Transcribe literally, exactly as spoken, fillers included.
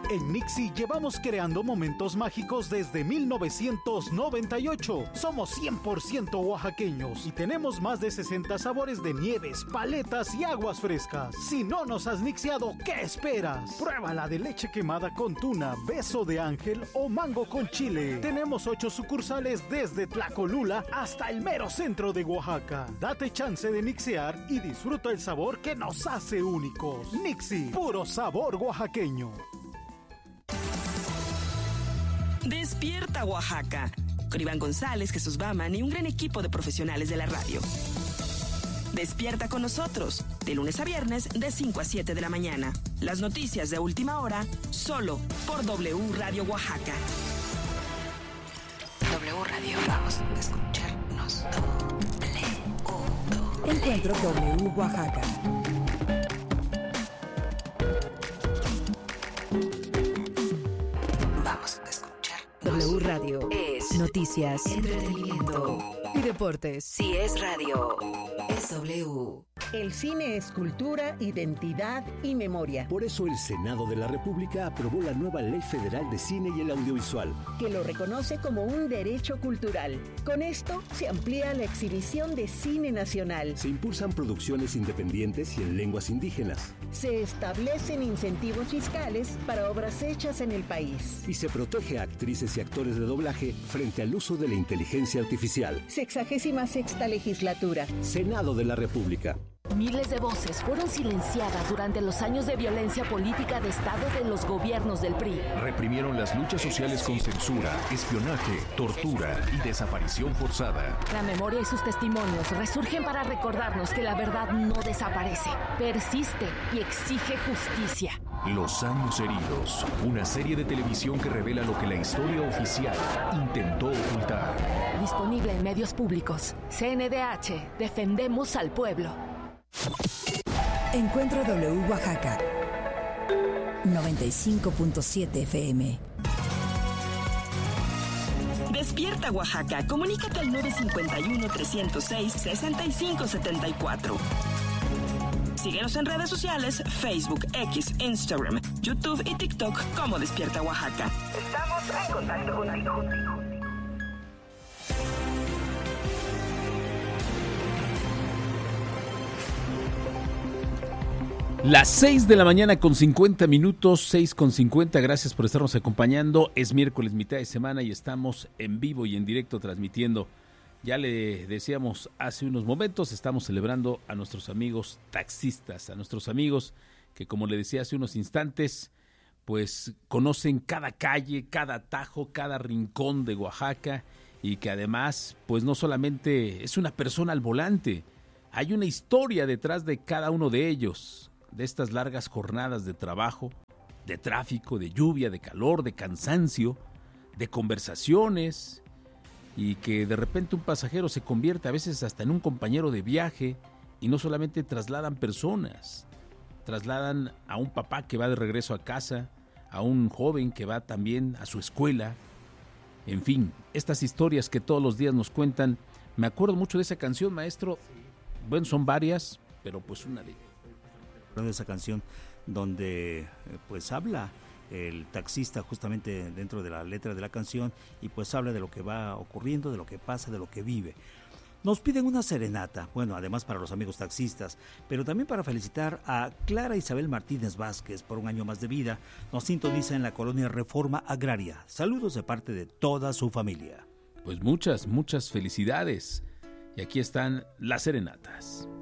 En Nixie llevamos creando momentos mágicos desde mil novecientos noventa y ocho. Somos cien por ciento oaxaqueños y tenemos más de sesenta sabores de nieves, paletas y aguas frescas. Si no nos has nixiado, ¿qué esperas? Pruébala de leche quemada con tuna, beso de ángel o mango con chile. Tenemos ocho sucursales desde Tlacolula hasta el mero centro de Oaxaca. Date chance de nixear y disfruta el sabor que nos hace únicos. Nixie, puro sabor oaxaqueño. Despierta Oaxaca, con Iván González, Jesús Baman y un gran equipo de profesionales de la radio. Despierta con nosotros, de lunes a viernes, de cinco a siete de la mañana. Las noticias de última hora, solo por W Radio Oaxaca. W Radio, vamos a escucharnos. W. Encuentro W Oaxaca. Vamos a escuchar. W Radio es noticias, entretenimiento y deportes. Si es radio, es W. El cine es cultura, identidad y memoria. Por eso el Senado de la República aprobó la nueva Ley Federal de Cine y el Audiovisual, que lo reconoce como un derecho cultural. Con esto se amplía la exhibición de cine nacional. se impulsan producciones independientes y en lenguas indígenas, Se establecen incentivos fiscales para obras hechas en el país. y se protege a actrices y actores de doblaje frente al uso de la inteligencia artificial. Sexagésima sexta legislatura. Senado de la República. Miles de voces fueron silenciadas durante los años de violencia política de Estado de los gobiernos del P R I. Reprimieron las luchas sociales con censura, espionaje, tortura y desaparición forzada. La memoria y sus testimonios resurgen para recordarnos que la verdad no desaparece, persiste y exige justicia. Los años heridos, una serie de televisión que revela lo que la historia oficial intentó ocultar. Disponible en medios públicos. C N D H, defendemos al pueblo. Encuentro W Oaxaca. noventa y cinco punto siete F M. Despierta Oaxaca, comunícate al nueve cinco uno, tres cero seis, seis cinco siete cuatro. Síguenos en redes sociales, Facebook, X, Instagram, YouTube y TikTok como Despierta Oaxaca. Estamos en contacto contigo. Las seis de la mañana con cincuenta minutos, seis con cincuenta, gracias por estarnos acompañando. Es miércoles, mitad de semana y estamos en vivo y en directo transmitiendo. Ya le decíamos hace unos momentos, estamos celebrando a nuestros amigos taxistas, a nuestros amigos que, como le decía hace unos instantes, pues conocen cada calle, cada atajo, cada rincón de Oaxaca y que además, pues no solamente es una persona al volante, hay una historia detrás de cada uno de ellos, de estas largas jornadas de trabajo, de tráfico, de lluvia, de calor, de cansancio, de conversaciones, y que de repente un pasajero se convierte a veces hasta en un compañero de viaje, y no solamente trasladan personas, trasladan a un papá que va de regreso a casa, a un joven que va también a su escuela, en fin, estas historias que todos los días nos cuentan. Me acuerdo mucho de esa canción, maestro, bueno, son varias, pero pues una de ellas. De esa canción donde pues habla el taxista justamente dentro de la letra de la canción y pues habla de lo que va ocurriendo, de lo que pasa, de lo que vive. Nos piden una serenata, bueno, además para los amigos taxistas, pero también para felicitar a Clara Isabel Martínez Vázquez por un año más de vida. Nos sintoniza en la colonia Reforma Agraria. Saludos de parte de toda su familia. Pues muchas, muchas felicidades. Y aquí están las serenatas.